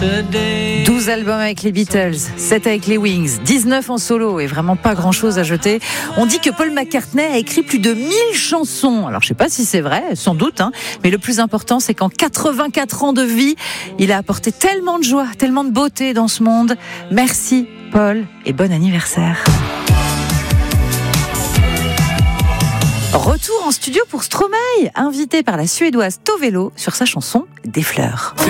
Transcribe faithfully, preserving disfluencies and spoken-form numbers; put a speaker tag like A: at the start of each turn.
A: douze albums avec les Beatles, sept avec les Wings, dix-neuf en solo et vraiment pas grand chose à jeter. On dit que Paul McCartney a écrit plus de mille chansons. Alors je sais pas si c'est vrai, sans doute, hein, mais le plus important c'est qu'en quatre-vingt-quatre ans de vie, il a apporté tellement de joie, tellement de beauté dans ce monde. Merci Paul et bon anniversaire. Retour en studio pour Stromae, invité par la Suédoise Tovelo sur sa chanson Des fleurs.